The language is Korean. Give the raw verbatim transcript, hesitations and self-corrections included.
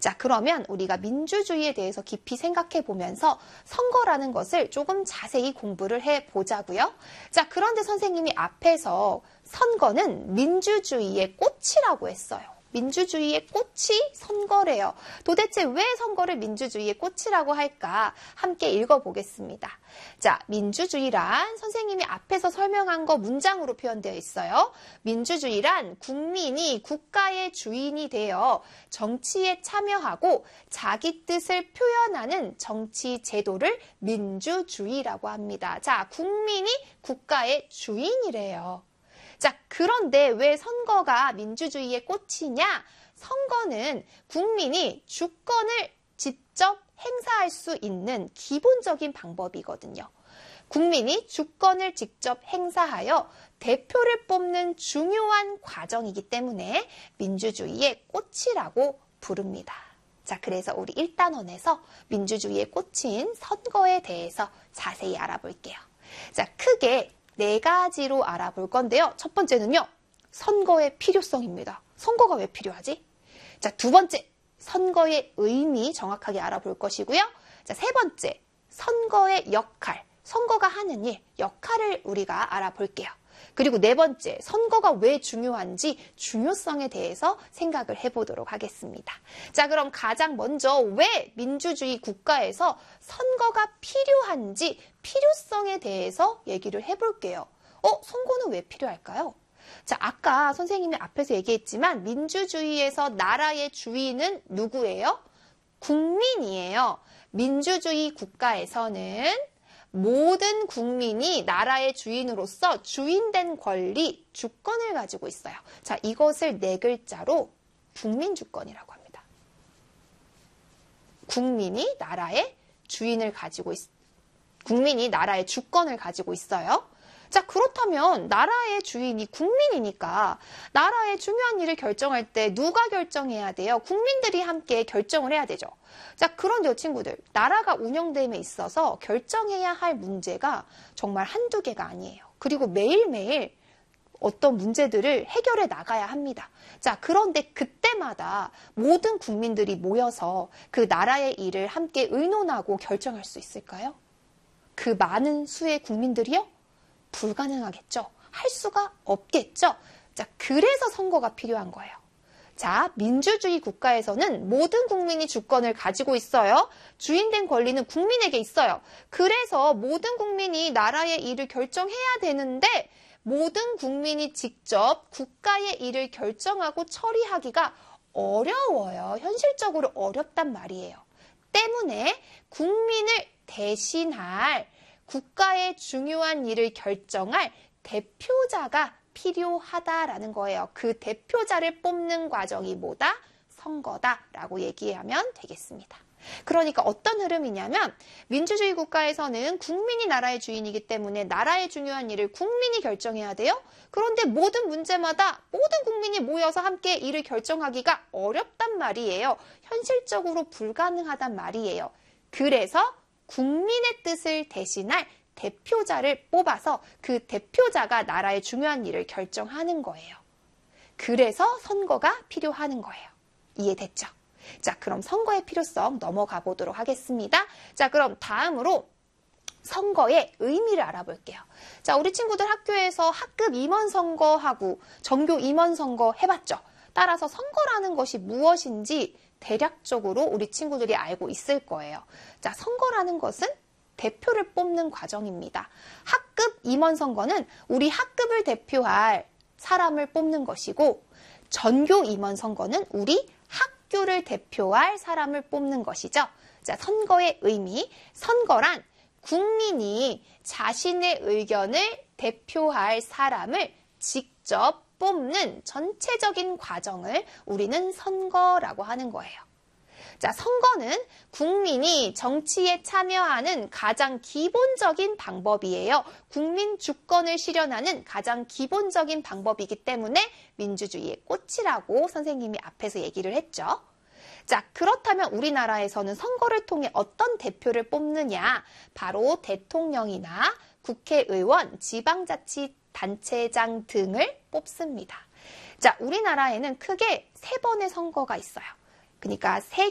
자, 그러면 우리가 민주주의에 대해서 깊이 생각해 보면서 선거라는 것을 조금 자세히 공부를 해 보자고요. 자, 그런데 선생님이 앞에서 선거는 민주주의의 꽃이라고 했어요. 민주주의의 꽃이 선거래요. 도대체 왜 선거를 민주주의의 꽃이라고 할까? 함께 읽어보겠습니다. 자, 민주주의란 선생님이 앞에서 설명한 거 문장으로 표현되어 있어요. 민주주의란 국민이 국가의 주인이 되어 정치에 참여하고 자기 뜻을 표현하는 정치 제도를 민주주의라고 합니다. 자, 국민이 국가의 주인이래요. 자, 그런데 왜 선거가 민주주의의 꽃이냐? 선거는 국민이 주권을 직접 행사할 수 있는 기본적인 방법이거든요. 국민이 주권을 직접 행사하여 대표를 뽑는 중요한 과정이기 때문에 민주주의의 꽃이라고 부릅니다. 자, 그래서 우리 일 단원에서 민주주의의 꽃인 선거에 대해서 자세히 알아볼게요. 자, 크게 네 가지로 알아볼 건데요. 첫 번째는요, 선거의 필요성입니다. 선거가 왜 필요하지? 자, 두 번째, 선거의 의미 정확하게 알아볼 것이고요. 자, 세 번째, 선거의 역할, 선거가 하는 일, 역할을 우리가 알아볼게요. 그리고 네 번째, 선거가 왜 중요한지 중요성에 대해서 생각을 해보도록 하겠습니다. 자, 그럼 가장 먼저 왜 민주주의 국가에서 선거가 필요한지 필요성에 대해서 얘기를 해볼게요. 어, 선거는 왜 필요할까요? 자, 아까 선생님이 앞에서 얘기했지만 민주주의에서 나라의 주인은 누구예요? 국민이에요. 민주주의 국가에서는 모든 국민이 나라의 주인으로서 주인된 권리, 주권을 가지고 있어요. 자, 이것을 네 글자로 국민주권이라고 합니다. 국민이 나라의 주인을 가지고 있, 국민이 나라의 주권을 가지고 있어요. 자, 그렇다면 나라의 주인이 국민이니까 나라의 중요한 일을 결정할 때 누가 결정해야 돼요? 국민들이 함께 결정을 해야 되죠. 자, 그런데요, 친구들. 나라가 운영됨에 있어서 결정해야 할 문제가 정말 한두 개가 아니에요. 그리고 매일매일 어떤 문제들을 해결해 나가야 합니다. 자, 그런데 그때마다 모든 국민들이 모여서 그 나라의 일을 함께 의논하고 결정할 수 있을까요? 그 많은 수의 국민들이요? 불가능하겠죠. 할 수가 없겠죠. 자, 그래서 선거가 필요한 거예요. 자, 민주주의 국가에서는 모든 국민이 주권을 가지고 있어요. 주인된 권리는 국민에게 있어요. 그래서 모든 국민이 나라의 일을 결정해야 되는데 모든 국민이 직접 국가의 일을 결정하고 처리하기가 어려워요. 현실적으로 어렵단 말이에요. 때문에 국민을 대신할 국가의 중요한 일을 결정할 대표자가 필요하다라는 거예요. 그 대표자를 뽑는 과정이 뭐다? 선거다라고 얘기하면 되겠습니다. 그러니까 어떤 흐름이냐면 민주주의 국가에서는 국민이 나라의 주인이기 때문에 나라의 중요한 일을 국민이 결정해야 돼요. 그런데 모든 문제마다 모든 국민이 모여서 함께 일을 결정하기가 어렵단 말이에요. 현실적으로 불가능하단 말이에요. 그래서 국민의 뜻을 대신할 대표자를 뽑아서 그 대표자가 나라의 중요한 일을 결정하는 거예요. 그래서 선거가 필요한 거예요. 이해됐죠? 자, 그럼 선거의 필요성 넘어가 보도록 하겠습니다. 자, 그럼 다음으로 선거의 의미를 알아볼게요. 자, 우리 친구들 학교에서 학급 임원 선거하고 전교 임원 선거 해봤죠? 따라서 선거라는 것이 무엇인지 대략적으로 우리 친구들이 알고 있을 거예요. 자, 선거라는 것은 대표를 뽑는 과정입니다. 학급 임원 선거는 우리 학급을 대표할 사람을 뽑는 것이고 전교 임원 선거는 우리 학교를 대표할 사람을 뽑는 것이죠. 자, 선거의 의미, 선거란 국민이 자신의 의견을 대표할 사람을 직접 뽑는 전체적인 과정을 우리는 선거라고 하는 거예요. 자, 선거는 국민이 정치에 참여하는 가장 기본적인 방법이에요. 국민 주권을 실현하는 가장 기본적인 방법이기 때문에 민주주의의 꽃이라고 선생님이 앞에서 얘기를 했죠. 자, 그렇다면 우리나라에서는 선거를 통해 어떤 대표를 뽑느냐? 바로 대통령이나 국회의원, 지방자치단체장 등을 뽑습니다. 자, 우리나라에는 크게 세 번의 선거가 있어요. 그러니까 세